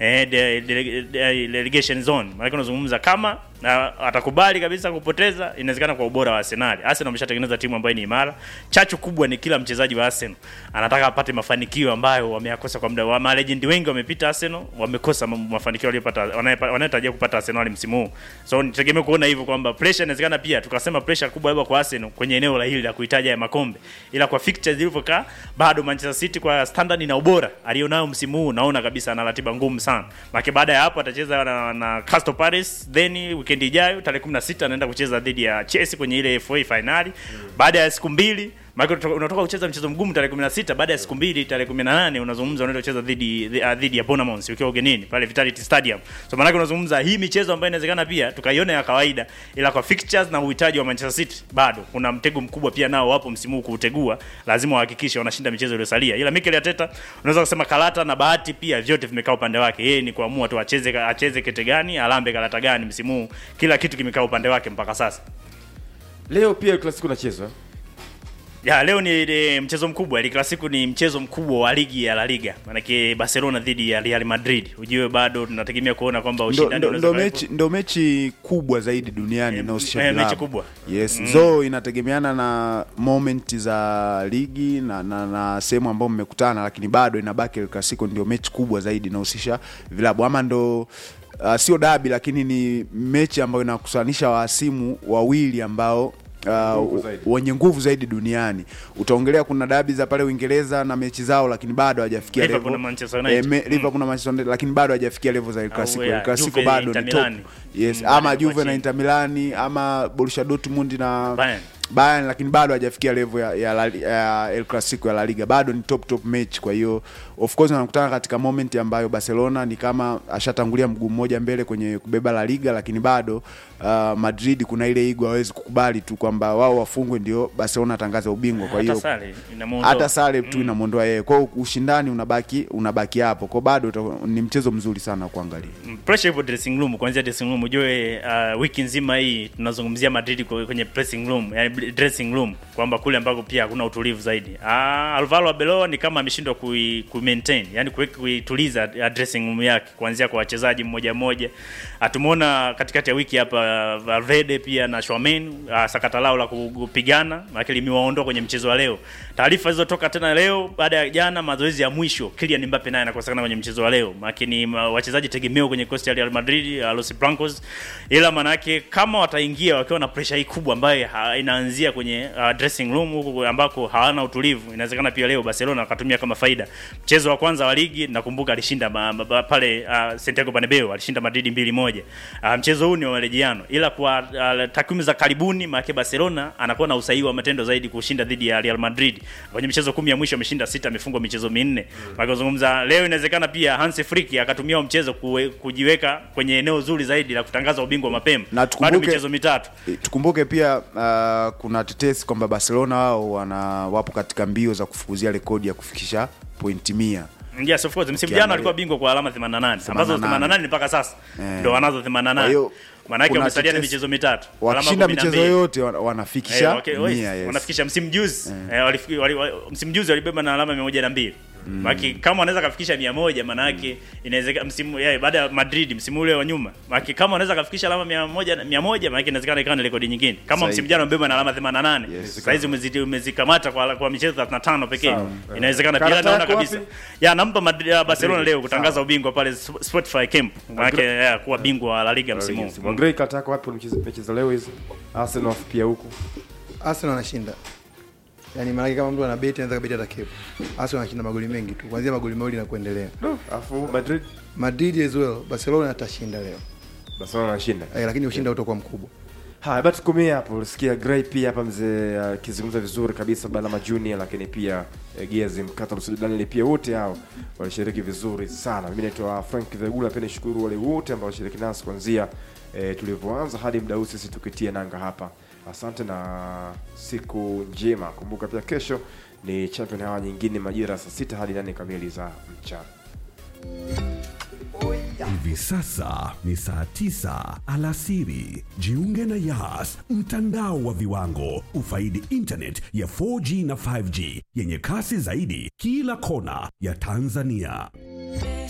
relegation zone. Maana unazungumza kama atakubali kabisa kupoteza, inawezekana kwa ubora wa Arsenal. Arsenal wameshatengeneza timu ambayo ni imara. Chachu kubwa ni kila mchezaji wa Arsenal anataka apate mafanikio ambayo wameyakosa kwa muda. Wa legend wengi wamepita Arsenal, wamekosa mafanikio waliyopata wanayotarajia kupata Arsenal msimu huu. So nitegemea kuona hivyo kwamba pressure inawezekana pia tukasema pressure kubwa labda kwa Arsenal kwenye eneo la hili la kuhitaji ya makombe. Ila kwa fixtures zilivyokaa bado Manchester City kwa standard na ubora alionao msimu huu naona kabisa ana ratiba ngumu sana. Maana baada ya hapo atacheza na Crystal Palace, then weekend ijayo tarehe 16 anaenda kucheza dhidi ya Chelsea kwenye ile FA finali. Baada ya siku mbili unatoka kucheza mchezo mgumu tarehe 16, baada ya siku mbili tarehe 18 unazungumza unaenda kucheza dhidi ya Bournemouth ukiwa ugenini pale Vitality Stadium. So maana unazungumza hii michezo ambayo inawezekana pia tukaiona ya kawaida, ila kwa fixtures na uhitaji wa Manchester City bado kuna mtego mkubwa pia nao wapo msimu huu kuutegua, lazima wahakikishe wanashinda michezo iliyosalia. Ila Mikel Arteta unaweza kusema karata na bahati pia vyote vimekaa upande wake. Yeye ni kuamua tu acheze kete gani, alambe karata gani msimu huu. Kila kitu kimekaa upande wake mpaka sasa. Leo pia Clasico unachezwa. Ya leo ni mchezo mkubwa. Ile Clasico ni mchezo mkubwa wa ligi ya La Liga. Maana Barcelona dhidi ya Real Madrid. Ujue bado tunategemea kuona kwamba ushindani unaweza ndo mechi kubwa zaidi duniani na usishindani. Mechi kubwa. Yes. So inategemeana na moment za ligi na sehemu ambayo mmekutana, lakini bado inabaki El Clasico ndio mechi kubwa zaidi na usisha vilabu. Ama ndo sio derby, lakini ni mechi ambayo inakusanisha wahasimu wawili ambao wenye nguvu zaidi duniani. Utaongelea kuna dabi za pale Uingereza na mechi zao, lakini bado hajafikia level. Liverpool na Manchester United, lakini bado hajafikia level za El Clasico. El Clasico bado ni top. Yes, ama Juve na Inter Milan, ama Borussia Dortmund na Bayern, lakini bado hajafikia level ya El Clasico ya La Liga. Bado ni top match. Kwa hiyo of course wanakutana katika moment ambayo Barcelona ni kama ashatangulia mguu mmoja mbele kwenye kubeba La Liga, lakini bado Madrid kuna ile ego hawezi kukubali tu kwamba wao wafungwe ndio Barcelona atangaza ubingwa. Kwa hiyo hata sare tu inamuondoa yeye. Kwa hiyo ushindani unabaki hapo. Kwa bado ni mchezo mzuri sana kuangalia. Pressure ipo dressing room, kuanzia dressing room. Ujue wiki nzima hii tunazungumzia Madrid kwenye dressing room, yani dressing room, kwamba kule ambako pia hakuna utulivu zaidi. Alvaro Arbeloa ni kama ameshindwa maintain, yani kuituliza dressing room yake kuanzia kwa wachezaji mmoja mmoja. Atumuona katikati ya wiki hapa Valverde pia na Tchouameni sakata lao la kupigana, maana limewaondoa kwenye mchezo wa leo. Taarifa hizo toka tena leo baada ya jana mazoezi ya mwisho, Kylian Mbappe naye anakosekana kwenye mchezo wa leo. Maana wachezaji tegemeo kwenye kosti ya Real Madrid, Los Blancos. Ila maana yake kama wataingia wakiwa na pressure hii kubwa ambayo inaanzia kwenye dressing room huko ambako hawana utulivu, inawezekana pia leo Barcelona akatumia kama faida. Mchezo wa kwanza wa ligi nakumbuka alishinda pale Santiago Bernabeu, alishinda Madrid 2-1. Mchezo huu ni wa marejeano, ila kwa takwimu za karibuni maana Barcelona anakuwa na usahihi wa matendo zaidi kushinda dhidi ya Real Madrid. Kwenye michezo 10 ya mwisho ameshinda 6, amefungwa michezo 4. Maana kuzungumza leo inawezekana pia Hansi Flick akatumia mchezo kujiweka kwenye eneo zuri zaidi la kutangaza ubingwa mapema. Bado michezo 3. Tukumbuke pia kuna tetesi kwamba Barcelona wao wapo katika mbio za kufukuzia rekodi ya kufikisha pointi 100. Yes, of course. Msimu jana alikuwa bingwa kwa alama 88. Ambazo 88 mpaka sasa ndio wanazo 88. Maana yake wamesalia na michezo 3. Wakishinda michezo yote wanafikisha 100. Yes. Wanafikisha msimu juzi. Msimu juzi walibeba na alama 102. Maki kama wanaweza kafikisha 100 maana yake inawezekana msimu baada ya Madrid msimu ule wa nyuma. Maki kama wanaweza kafikisha alama 100 maana yake inawezekana ikawa ni rekodi nyingine. Kama msimu jana wamebeba na alama 88. Yes, sasa hizi umezikamata kwa michezo 35 pekee. Inawezekana pia naona kabisa. Nampa Barcelona leo kutangaza ubingwa pale Spotify Camp. Maana yake kuwa bingwa wa La Liga msimu huu. Mongrey kataka wapi mchezo leo hizi? Arsenal pia huko. Arsenal anashinda. Yani maana kama mtu anabeti anaweza kubeti hata kepo. Arsenal anashinda magoli mengi tu. Kuanzia magoli mawili na kuendelea. Afu Madrid as well. Barcelona atashinda leo. Barcelona anashinda. Lakini ushinda utakuwa mkubwa. Haya, basi kumia hapo. Usikia Gray pia hapa mzee kizungumza vizuri kabisa Balama Junior, lakini pia Giazim Catalus Daniel pia wote hao walishiriki vizuri sana. Mimi naitwa Frank Vegula, pia nishukuru wale wote ambao walishiriki nasi kuanzia tulivyoanza hadi muda huu sisi tukitia nanga hapa. Asante na siku njema. Kumbuka pia kesho ni champion hawa nyingine majira saa 6 hadi 8 kamili za mchana. Hivi sasa ni saa 9 alasiri. Jiunge na Yas, mtandao wa viwango. Ufaidi internet ya 4G na 5G yenye kasi zaidi kila kona ya Tanzania.